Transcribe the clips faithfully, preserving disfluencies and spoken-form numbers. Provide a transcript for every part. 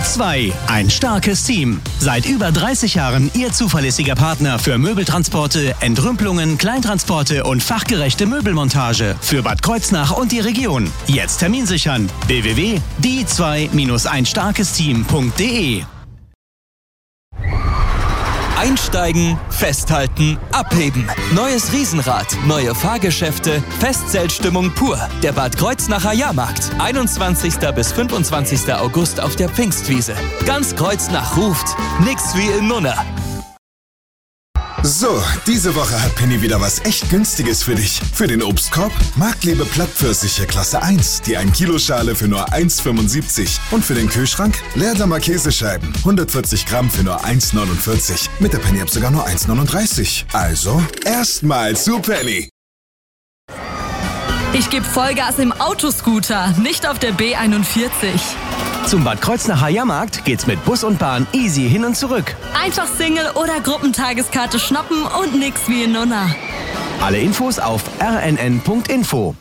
zwei. Ein starkes Team. Seit über dreißig Jahren Ihr zuverlässiger Partner für Möbeltransporte, Entrümpelungen, Kleintransporte und fachgerechte Möbelmontage für Bad Kreuznach und die Region. Jetzt Termin sichern. w w w punkt die zwei Bindestrich ein starkes Team punkt de. Einsteigen, festhalten, abheben. Neues Riesenrad, neue Fahrgeschäfte, Festzeltstimmung pur. Der Bad Kreuznacher Jahrmarkt. einundzwanzigsten bis fünfundzwanzigsten August auf der Pfingstwiese. Ganz Kreuznach ruft. Nix wie in Nunna. So, diese Woche hat Penny wieder was echt Günstiges für dich. Für den Obstkorb Marktlebe Plattpfirsiche Klasse eins, die ein Kilo Schale für nur eins fünfundsiebzig. Und für den Kühlschrank Leerdammer Käsescheiben, hundertvierzig Gramm für nur eins neunundvierzig. Mit der Penny-App sogar nur eins neununddreißig. Also, erstmal zu Penny. Ich gebe Vollgas im Autoscooter, nicht auf der B einundvierzig. Zum Bad Kreuznacher Jahrmarkt geht's mit Bus und Bahn easy hin und zurück. Einfach Single- oder Gruppentageskarte schnappen und nix wie in Nunna. Alle Infos auf r n n punkt info.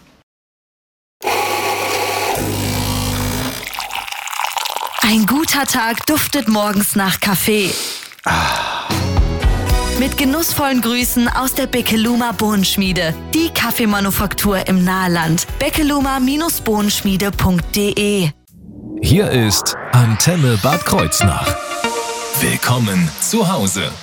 Ein guter Tag duftet morgens nach Kaffee. Ah. Mit genussvollen Grüßen aus der Beckeluma Bohnenschmiede. Die Kaffeemanufaktur im Nahland. beckeluma Bohnenschmiede punkt de. Hier ist Antenne Bad Kreuznach. Willkommen zu Hause.